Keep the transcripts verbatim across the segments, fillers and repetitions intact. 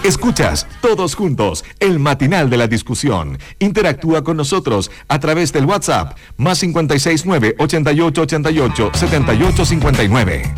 Escuchas Todos Juntos, el matinal de la discusión. Interactúa con nosotros a través del WhatsApp, más cinco seis nueve, ocho ocho ocho ocho, siete ocho cinco nueve.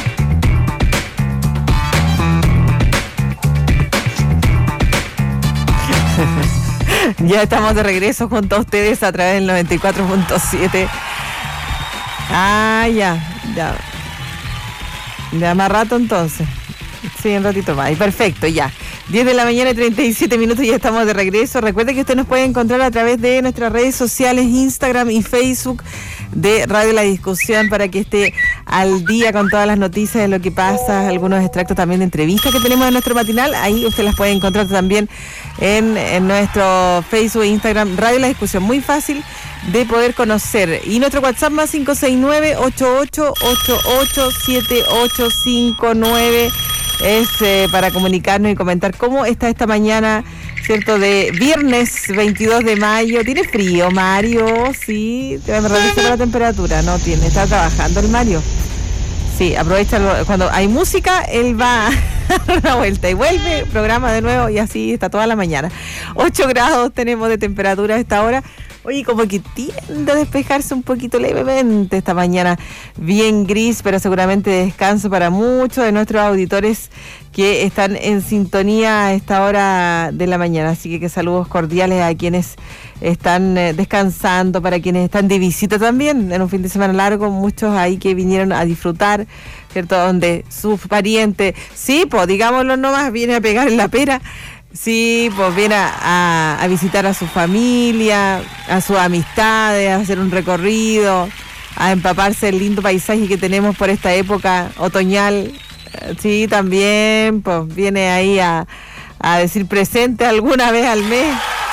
Ya estamos de regreso junto a ustedes a través del noventa y cuatro punto siete. Ah, ya, ya. Ya más rato entonces. Sí, un ratito más. Y perfecto, ya. diez de la mañana y treinta y siete minutos y ya estamos de regreso. Recuerde que usted nos puede encontrar a través de nuestras redes sociales, Instagram y Facebook de Radio La Discusión, para que esté al día con todas las noticias de lo que pasa, algunos extractos también de entrevistas que tenemos en nuestro matinal. Ahí usted las puede encontrar también en, en nuestro Facebook e Instagram, Radio La Discusión. Muy fácil de poder conocer. Y nuestro WhatsApp más cinco seis nueve, ocho ocho ocho ocho, siete ocho cinco nueve es eh, para comunicarnos y comentar cómo está esta mañana, ¿cierto? De viernes veintidós de mayo. ¿Tiene frío, Mario? Sí, te va a revisar la temperatura. No tiene, está trabajando el Mario. Sí, aprovecha, cuando hay música, él va a dar una vuelta y vuelve, programa de nuevo y así está toda la mañana. ocho grados tenemos de temperatura a esta hora. Oye, como que tiende a despejarse un poquito levemente esta mañana, bien gris, pero seguramente descanso para muchos de nuestros auditores que están en sintonía a esta hora de la mañana. Así que, que saludos cordiales a quienes están eh, descansando, para quienes están de visita también en un fin de semana largo, muchos ahí que vinieron a disfrutar, ¿cierto? Donde su pariente, sí, pues digámoslo nomás, viene a pegar en la pera. Sí, pues viene a, a, a visitar a su familia, a sus amistades, a hacer un recorrido, a empaparse del lindo paisaje que tenemos por esta época otoñal. Sí, también, pues viene ahí a, a decir presente alguna vez al mes.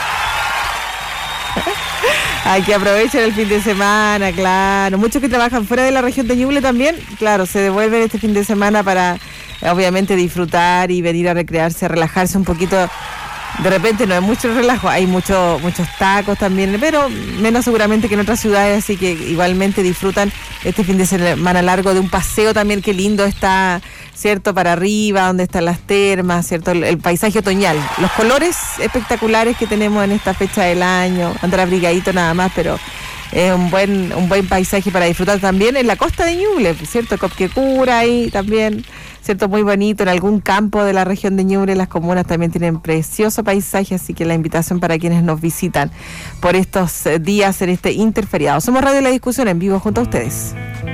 Hay que aprovechar el fin de semana, claro. Muchos que trabajan fuera de la región de Ñuble también, claro, se devuelven este fin de semana para obviamente disfrutar y venir a recrearse, a relajarse un poquito. De repente no hay mucho relajo, hay mucho, muchos tacos también, pero menos seguramente que en otras ciudades, así que igualmente disfrutan este fin de semana largo de un paseo también. Qué lindo está, ¿cierto? Para arriba, donde están las termas, ¿cierto? El, el paisaje otoñal, los colores espectaculares que tenemos en esta fecha del año, andar abrigadito nada más, pero es un buen, un buen paisaje para disfrutar también en la costa de Ñuble, ¿cierto? Copquecura ahí también, ¿cierto? Muy bonito, en algún campo de la región de Ñuble, las comunas también tienen precioso paisaje, así que la invitación para quienes nos visitan por estos días en este interferiado. Somos Radio La Discusión en vivo junto a ustedes.